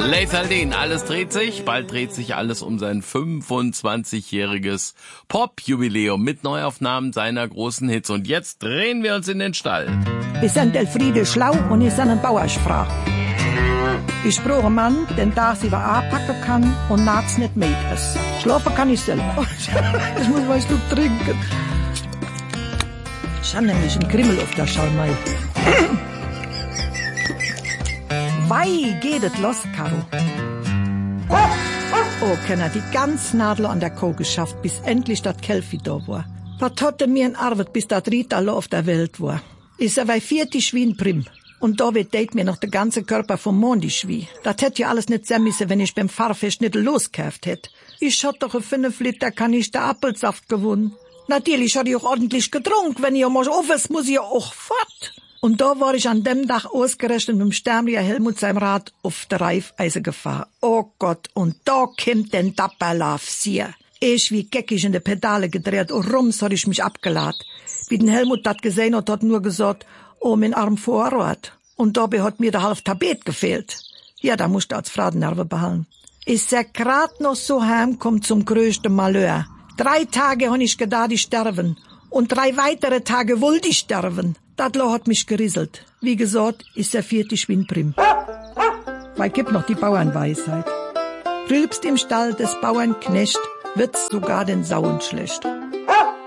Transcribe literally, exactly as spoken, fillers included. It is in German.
Leif Aldin, alles dreht sich. Bald dreht sich alles um sein fünfundzwanzigjähriges Pop-Jubiläum mit Neuaufnahmen seiner großen Hits. Und jetzt drehen wir uns in den Stall. Wir sind Elfriede Schlau und ich sind ein Bauersfrau. Ich brauche einen Mann, den da sie was anpacken kann und nachts nicht mit ist. Schlafen kann ich selber. Ich muss mal ein Stück trinken. Ich habe nämlich einen Krimmel auf der Schalmei. Wei, geht es los, Caro. Oh, Kenner, die ganz Nadel an der Kuh geschafft, bis endlich das Kelfi da war. Was hatte mir in Arbeit, bis das Ried alle auf der Welt war? Ist er bei vierzig wie ein Prim. Und da wird deit mir noch der ganze Körper vom Mondisch wie. Das hätt ja alles nicht sein müssen, wenn ich beim Fahrfest nicht losgekauft hätt. Ich hab doch fünf Liter Kanister Apfelsaft gewonnen. Natürlich hat ich auch ordentlich getrunken. Wenn ich mal auf ist, muss ich ja auch fort. Und da war ich an dem Tag ausgerechnet mit dem Sternlicher Helmut seinem Rad auf der Reifeise gefahren. Oh Gott, und da kommt den Dapperlauf sehr. Ich wie geckig in die Pedale gedreht und rums hat ich mich abgeladen. Wie den Helmut dat gesehen hat, hat nur gesagt, oh, mein Arm Vorrat. Und dabei hat mir der halb Tabet gefehlt. Ja, da musste als Fradennerve behalten. Ist er grad noch so heimkommt zum größten Malheur. Drei Tage hab ich gedacht, ich sterben. Und drei weitere Tage wollte ich sterben. Das hat mich gerieselt. Wie gesagt, ist er vierzig wie ein Prim. Weil gibt noch die Bauernweisheit. Rülpst im Stall des Bauernknecht, wird's sogar den Sauen schlecht.